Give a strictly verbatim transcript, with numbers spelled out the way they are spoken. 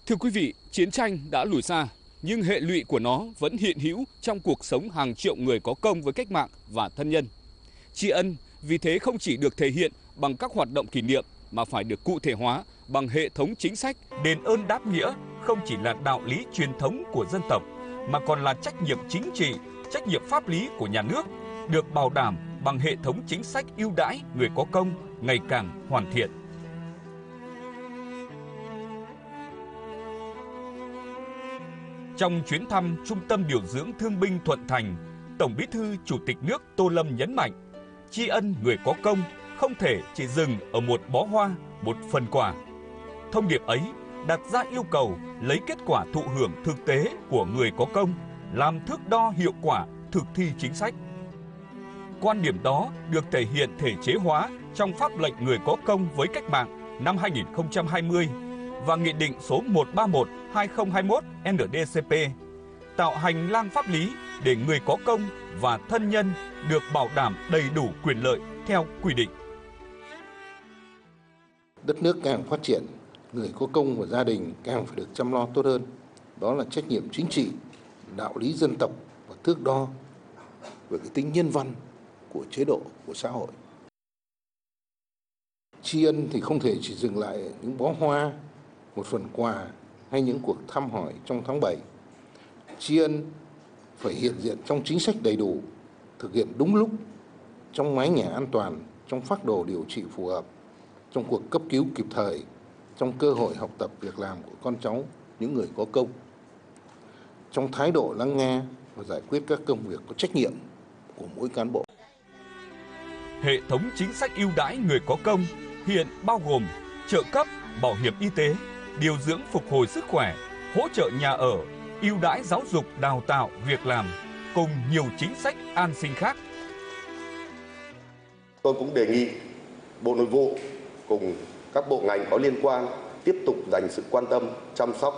Thưa quý vị, chiến tranh đã lùi xa, nhưng hệ lụy của nó vẫn hiện hữu trong cuộc sống hàng triệu người có công với cách mạng và thân nhân. Tri ân vì thế không chỉ được thể hiện bằng các hoạt động kỷ niệm mà phải được cụ thể hóa bằng hệ thống chính sách. Đền ơn đáp nghĩa không chỉ là đạo lý truyền thống của dân tộc mà còn là trách nhiệm chính trị, trách nhiệm pháp lý của nhà nước, được bảo đảm bằng hệ thống chính sách ưu đãi người có công ngày càng hoàn thiện. Trong chuyến thăm Trung tâm điều dưỡng thương binh Thuận Thành, Tổng Bí thư Chủ tịch nước Tô Lâm nhấn mạnh, tri ân người có công không thể chỉ dừng ở một bó hoa, một phần quà. Thông điệp ấy đặt ra yêu cầu lấy kết quả thụ hưởng thực tế của người có công làm thước đo hiệu quả thực thi chính sách. Quan điểm đó được thể hiện thể chế hóa trong pháp lệnh người có công với cách mạng năm hai nghìn không trăm hai mươi và Nghị định số một trăm ba mươi mốt trên hai nghìn không trăm hai mươi mốt N D C P, tạo hành lang pháp lý để người có công và thân nhân được bảo đảm đầy đủ quyền lợi theo quy định. Đất nước càng phát triển, người có công và gia đình càng phải được chăm lo tốt hơn. Đó là trách nhiệm chính trị, đạo lý dân tộc và thước đo về cái tính nhân văn của chế độ, của xã hội. Tri ân thì không thể chỉ dừng lại những bó hoa, một phần quà hay những cuộc thăm hỏi trong tháng bảy. Tri ân phải hiện diện trong chính sách đầy đủ, thực hiện đúng lúc, trong mái nhà an toàn, trong phác đồ điều trị phù hợp, trong cuộc cấp cứu kịp thời, trong cơ hội học tập việc làm của con cháu, những người có công, trong thái độ lắng nghe và giải quyết các công việc có trách nhiệm của mỗi cán bộ. Hệ thống chính sách ưu đãi người có công hiện bao gồm trợ cấp, bảo hiểm y tế, điều dưỡng phục hồi sức khỏe, hỗ trợ nhà ở, ưu đãi giáo dục, đào tạo, việc làm, cùng nhiều chính sách an sinh khác. Tôi cũng đề nghị Bộ Nội vụ cùng các bộ ngành có liên quan tiếp tục dành sự quan tâm, chăm sóc